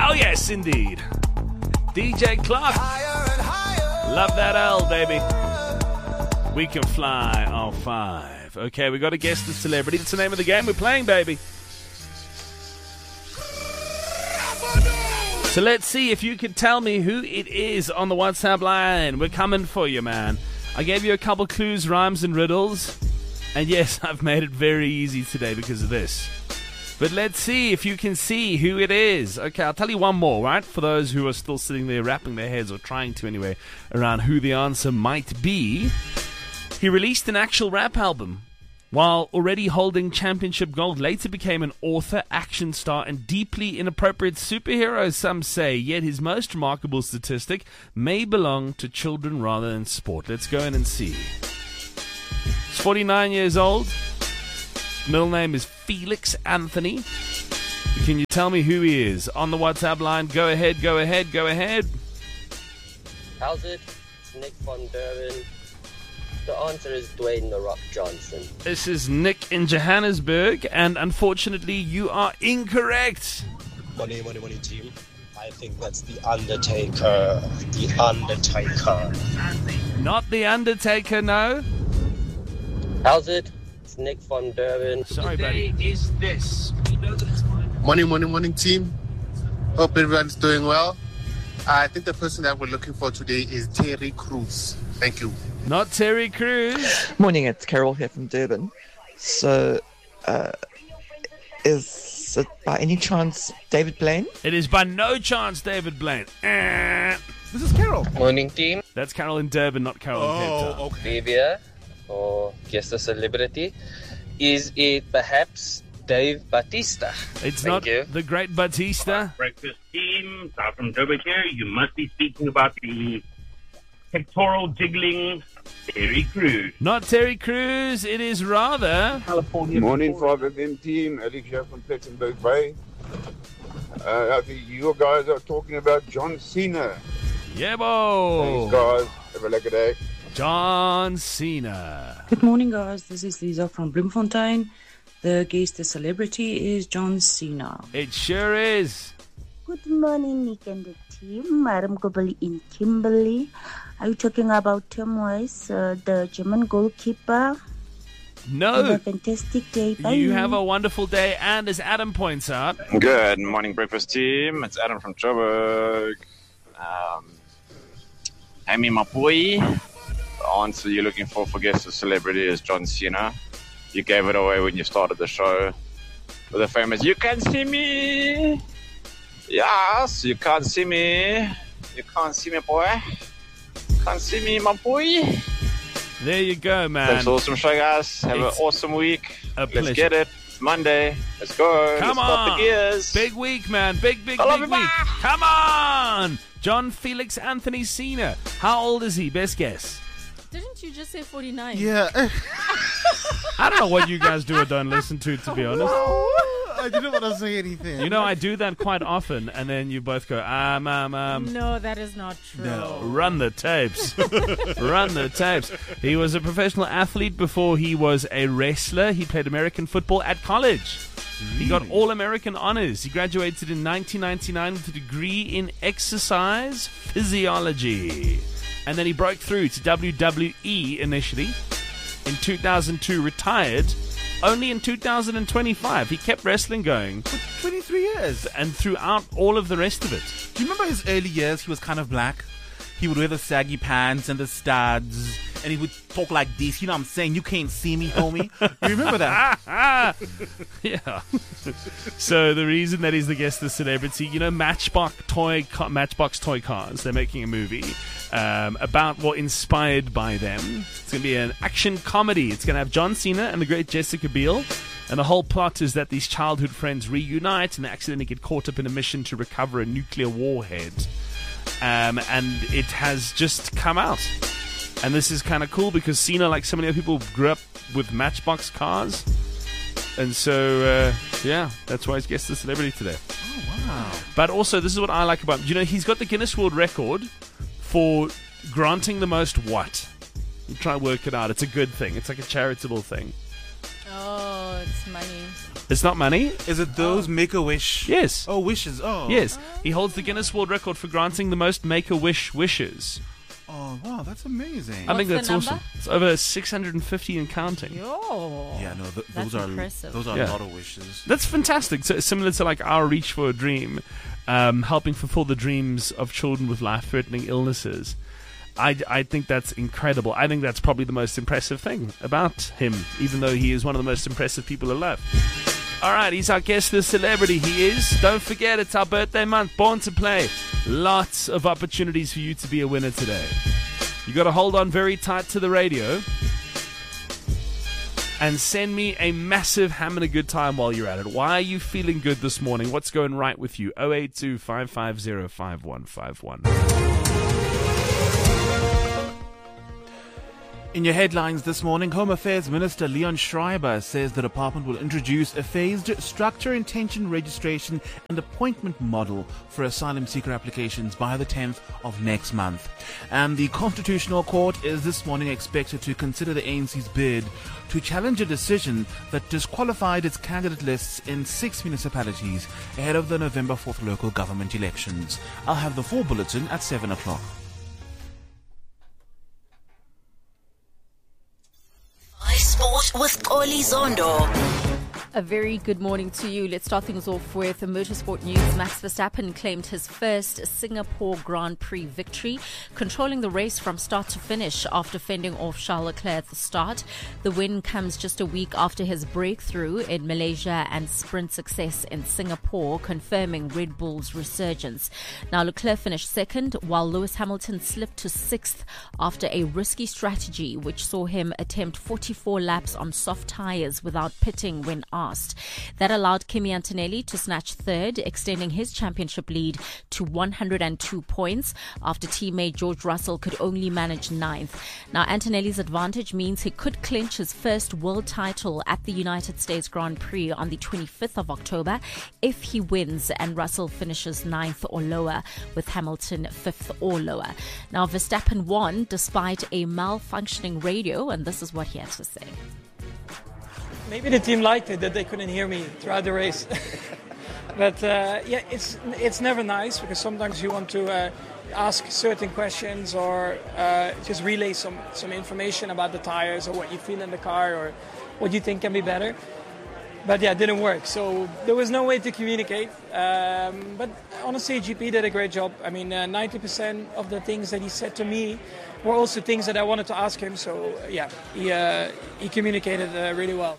Oh, yes, indeed. DJ Clark. Love that L, baby. We can fly on 5. Okay, we got to guess the celebrity. That's the name of the game we're playing, baby. So let's see if you can tell me who it is on the WhatsApp line. We're coming for you, man. I gave you a couple clues, rhymes, and riddles. And yes, I've made it very easy today because of this. But let's see if you can see who it is. Okay, I'll tell you one more, right? For those who are still sitting there wrapping their heads, or trying to anyway, around who the answer might be. He released an actual rap album. While already holding championship gold, later became an author, action star, and deeply inappropriate superhero, some say. Yet his most remarkable statistic may belong to children rather than sport. Let's go in and see. He's 49 years old. Middle name is Felix Anthony. Can you tell me who he is? On the WhatsApp line, go ahead, go ahead, go ahead. How's it? It's Nick von Durban. The answer is Dwayne "The Rock" Johnson. This is Nick in Johannesburg, and unfortunately, you are incorrect. Money, team. I think that's The Undertaker. The Undertaker. Not The Undertaker, no. How's it? It's Nick von Durban. Sorry, buddy. Is this? We know that it's mine. Morning, team. Hope everyone's doing well. I think the person that we're looking for today is Terry Crews. Thank you. Not Terry Crews. Morning, it's Carol here from Durban. So, is it by any chance David Blaine? It is by no chance David Blaine. This is Carol. Morning, team. That's Carol in Durban, not Carol in Cape Town. Okay. Trivia, or guess the celebrity. Is it perhaps Dave Bautista? It's Thank not you. the great Batista. Breakfast team, South from Durban here. You must be speaking about the pectoral jiggling Terry Crews. Not Terry Crews. It is rather... California. Morning, 5FM team. Alex here from Plettenberg Bay. I think you guys are talking about John Cena. Yeah, bo. Thanks, guys. Have a lekker day. John Cena. Good morning, guys. This is Lisa from Bloemfontein. The guest, the celebrity, is John Cena. It sure is. Good morning, Nick and the team. Madam Gobali in Kimberley. Are you talking about Tim Weiss, the German goalkeeper? No. Have a fantastic day. Bye. You have a wonderful day, and as Adam points out... Good morning, breakfast team. It's Adam from Joburg. Amy Mapui. The answer you're looking for Guess the Celebrity is John Cena. You gave it away when you started the show with the famous, "You can see me." Yes, you can't see me. You can't see me, boy. Can't see me, my boy. There you go, man. Thanks, awesome show, guys. Have an awesome week. Let's get it. It's Monday. Let's go. Come Let's start on. the gears. Big week, man. Big week. Come on. John Felix Anthony Cena. How old is he? Best guess. Didn't you just say 49? Yeah. I don't know what you guys do or don't listen to be honest. I didn't want to say anything. You know, I do that quite often, and then you both go, No, that is not true. No, run the tapes. Run the tapes. He was a professional athlete before he was a wrestler. He played American football at college. He got All-American honors. He graduated in 1999 with a degree in exercise physiology. And then he broke through to WWE initially. In 2002, retired. Only in 2025, he kept wrestling going. For 23 years. And throughout all of the rest of it. Do you remember his early years? He was kind of black. He would wear the saggy pants and the studs. And he would talk like this. You know what I'm saying? You can't see me, homie. You remember that? Yeah. So the reason that he's the guest of the celebrity, you know, Matchbox toy cars. They're making a movie about what inspired by them. It's going to be an action comedy. It's going to have John Cena and the great Jessica Biel. And the whole plot is that these childhood friends reunite and they accidentally get caught up in a mission to recover a nuclear warhead. And it has just come out. And this is kind of cool because Cena, like so many other people, grew up with Matchbox cars. And so, yeah, that's why he's guest the celebrity today. Oh, wow. But also, this is what I like about him. You know, he's got the Guinness World Record for granting the most what? You try and work it out. It's a good thing. It's like a charitable thing. Oh, it's money. It's not money. Is it those Make-A-Wish? Yes. Oh, wishes. Oh. Yes. He holds the Guinness World Record for granting the most Make-A-Wish wishes. Oh, wow, that's amazing. I think What's that's the awesome. number? It's over 650 and counting. Yo. Yeah, no, That's those are impressive. those are Yeah. a lot of wishes. That's fantastic. So similar to like our Reach for a Dream, helping fulfill the dreams of children with life-threatening illnesses. I think that's incredible. I think that's probably the most impressive thing about him, even though he is one of the most impressive people alive. All right, he's our guest, the celebrity he is. Don't forget, it's our birthday month, Born to Play. Lots of opportunities for you to be a winner today. You got to hold on very tight to the radio and send me a massive having a good time while you're at it. Why are you feeling good this morning? What's going right with you? 082 550 5151. In your headlines this morning, Home Affairs Minister Leon Schreiber says the department will introduce a phased structure, intention, registration and appointment model for asylum seeker applications by the 10th of next month. And the Constitutional Court is this morning expected to consider the ANC's bid to challenge a decision that disqualified its candidate lists in 6 municipalities ahead of the November 4th local government elections. I'll have the full bulletin at 7 o'clock. Sport with Oli Zondo. A very good morning to you. Let's start things off with motorsport news. Max Verstappen claimed his first Singapore Grand Prix victory, controlling the race from start to finish after fending off Charles Leclerc at the start. The win comes just a week after his breakthrough in Malaysia and sprint success in Singapore, confirming Red Bull's resurgence. Now, Leclerc finished second, while Lewis Hamilton slipped to sixth after a risky strategy which saw him attempt 44 laps on soft tyres without pitting when asked. That allowed Kimi Antonelli to snatch third, extending his championship lead to 102 points after teammate George Russell could only manage ninth. Now, Antonelli's advantage means he could clinch his first world title at the United States Grand Prix on the 25th of October if he wins and Russell finishes ninth or lower, with Hamilton fifth or lower. Now, Verstappen won despite a malfunctioning radio, and this is what he had to say. Maybe the team liked it that they couldn't hear me throughout the race. But yeah, it's never nice because sometimes you want to ask certain questions or just relay some information about the tires or what you feel in the car or what you think can be better. But yeah, it didn't work. So there was no way to communicate. But honestly, GP did a great job. I mean, 90% of the things that he said to me were also things that I wanted to ask him. So yeah, he communicated really well.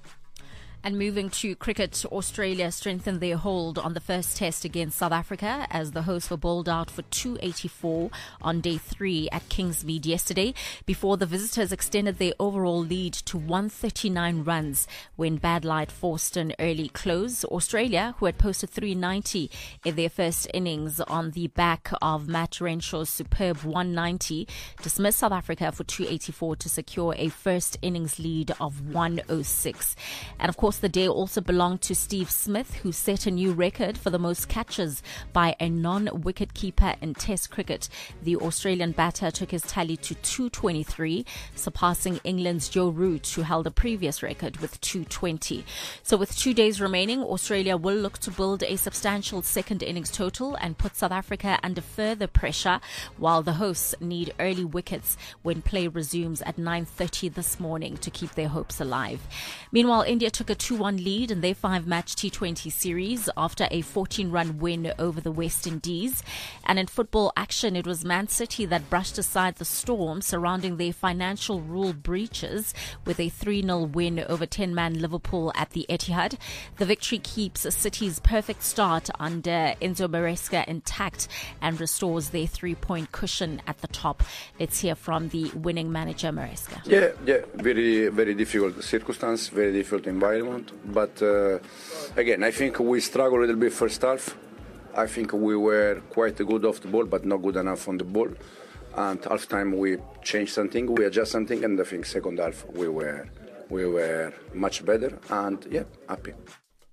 And moving to cricket, Australia strengthened their hold on the first test against South Africa as the hosts were bowled out for 284 on day 3 at Kingsmead yesterday before the visitors extended their overall lead to 139 runs when bad light forced an early close. Australia, who had posted 390 in their first innings on the back of Matt Renshaw's superb 190, dismissed South Africa for 284 to secure a first innings lead of 106. And of course, the day also belonged to Steve Smith, who set a new record for the most catches by a non-wicket keeper in Test cricket. The Australian batter took his tally to 223, surpassing England's Joe Root, who held a previous record with 220. So with 2 days remaining, Australia will look to build a substantial second innings total and put South Africa under further pressure, while the hosts need early wickets when play resumes at 9:30 this morning to keep their hopes alive. Meanwhile, India took a 2-1 lead in their 5-match T20 series after a 14-run win over the West Indies. And in football action, it was Man City that brushed aside the storm surrounding their financial rule breaches with a 3-0 win over 10-man Liverpool at the Etihad. The victory keeps City's perfect start under Enzo Maresca intact and restores their 3-point cushion at the top. Let's hear from the winning manager, Maresca. Yeah, very, very difficult circumstance, very difficult environment. But again, I think we struggled a little bit first half. I think we were quite good off the ball, but not good enough on the ball. And half time we changed something, we adjusted something, and I think second half we were much better. And yeah, happy.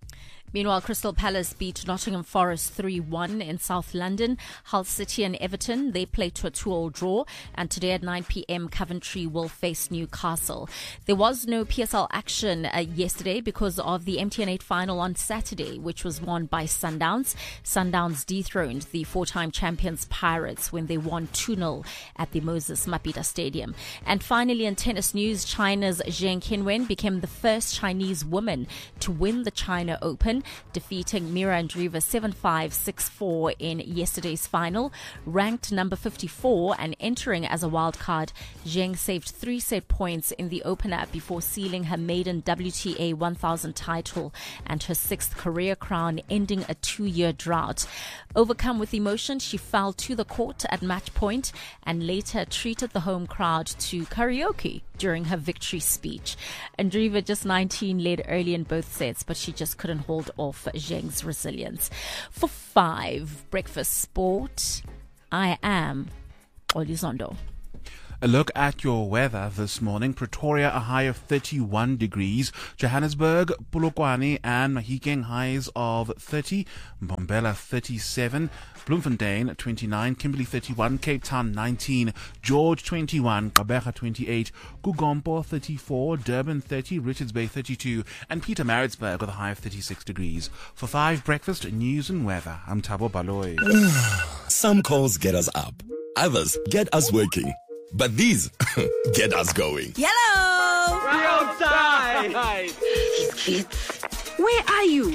Meanwhile, Crystal Palace beat Nottingham Forest 3-1 in South London. Hull City and Everton, they play to a 2-2 draw. And today at 9 p.m, Coventry will face Newcastle. There was no PSL action yesterday because of the MTN 8 final on Saturday, which was won by Sundowns. Sundowns dethroned the 4-time champions Pirates when they won 2-0 at the Moses Mabhida Stadium. And finally, in tennis news, China's Zheng Qinwen became the first Chinese woman to win the China Open, defeating Mira Andreeva 7-5, 6-4 in yesterday's final. Ranked number 54 and entering as a wild card, Zheng saved 3 set points in the opener before sealing her maiden WTA 1000 title and her 6th career crown, ending a 2-year drought. Overcome with emotion, she fell to the court at match point and later treated the home crowd to karaoke during her victory speech. Andreeva, just 19, led early in both sets, but she just couldn't hold off Zheng's resilience. For 5 Breakfast Sport, I am Oli Zondo. A look at your weather this morning. Pretoria, a high of 31 degrees. Johannesburg, Polokwane and Mahikeng, highs of 30. Mbombela, 37. Bloemfontein, 29. Kimberley, 31. Cape Town, 19. George, 21. Gqeberha, 28. Kugompo, 34. Durban, 30. Richards Bay, 32. And Pietermaritzburg with a high of 36 degrees. For 5 Breakfast, news and weather, I'm Thabo Baloyi. Some calls get us up. Others get us working. But these get us going. Hello! We're outside! These kids. Where are you?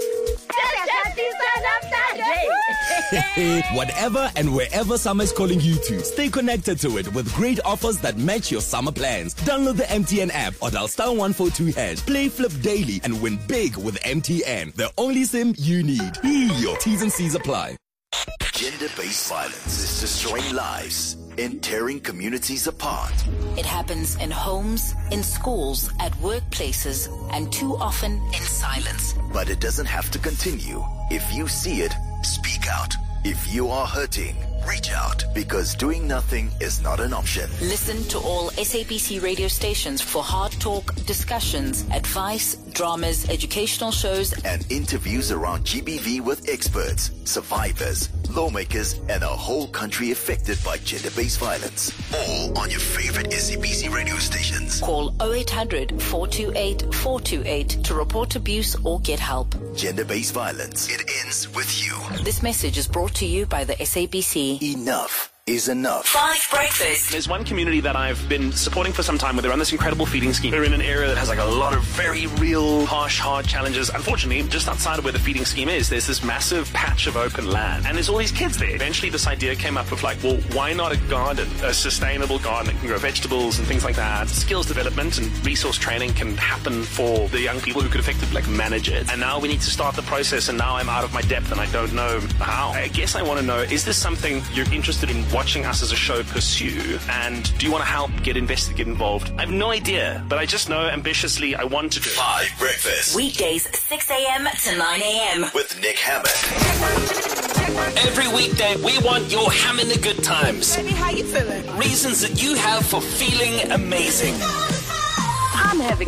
Whatever and wherever summer is calling you to, stay connected to it with great offers that match your summer plans. Download the MTN app or dial *142#. Play Flip daily and win big with MTN. The only SIM you need. Your T's and C's apply. Gender-based violence is destroying lives and tearing communities apart. It happens in homes, in schools, at workplaces, and too often in silence. But it doesn't have to continue. If you see it, speak out. If you are hurting, reach out, because doing nothing is not an option. Listen to all SABC radio stations for hard talk, discussions, advice, dramas, educational shows, and interviews around GBV with experts, survivors, lawmakers, and a whole country affected by gender-based violence. All on your favorite SABC radio stations. Call 0800 428 428 to report abuse or get help. Gender-based violence. It ends with you. This message is brought to you by the SABC. Enough is enough. 5 Breakfast. There's one community that I've been supporting for some time where they run this incredible feeding scheme. They're in an area that has like a lot of very real, harsh, hard challenges. Unfortunately, just outside of where the feeding scheme is, there's this massive patch of open land. And there's all these kids there. Eventually, this idea came up of like, well, why not a garden? A sustainable garden that can grow vegetables and things like that. Skills development and resource training can happen for the young people who could effectively like manage it. And now we need to start the process, and now I'm out of my depth and I don't know how. I guess I want to know, is this something you're interested in watching us as a show pursue? And do you want to help, get invested, get involved? I have no idea, but I just know ambitiously I want to do it. 5 Breakfast. Weekdays 6 a.m. to 9 a.m. with Nick Hammond. Every weekday, we want your having the good times. Baby, how you feeling? Reasons that you have for feeling amazing. I'm having